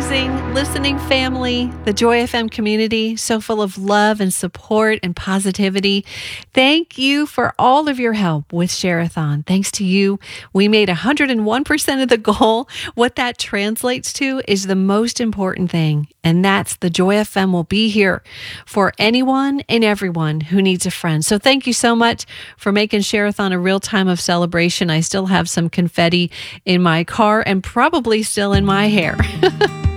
amazing listening family, the Joy FM community, so full of love and support and positivity. Thank you for all of your help with Share-a-thon. Thanks to you, we made 101% of the goal. What that translates to is the most important thing, and that's the Joy FM will be here for anyone and everyone who needs a friend. So thank you so much for making Share-a-thon a real time of celebration. I still have some confetti in my car and probably still in my hair.